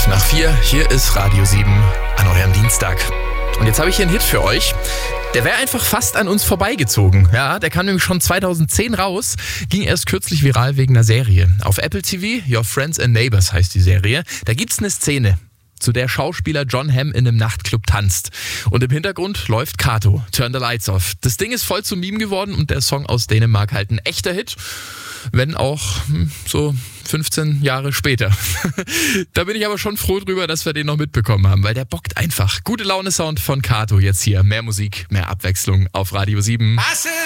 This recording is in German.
nach 4, hier ist Radio 7 an eurem Dienstag. Und jetzt habe ich hier einen Hit für euch. Der wäre einfach fast an uns vorbeigezogen. Ja, der kam nämlich schon 2010 raus, ging erst kürzlich viral wegen einer Serie. Auf Apple TV, Your Friends and Neighbors heißt die Serie. Da gibt's eine Szene, zu der Schauspieler Jon Hamm in einem Nachtclub tanzt. Und im Hintergrund läuft Kato, Turn the Lights Off. Das Ding ist voll zum Meme geworden und der Song aus Dänemark halt ein echter Hit. Wenn auch so 15 Jahre später. Da bin ich aber schon froh drüber, dass wir den noch mitbekommen haben, weil der bockt einfach. Gute Laune-Sound von Kato jetzt hier. Mehr Musik, mehr Abwechslung auf Radio 7.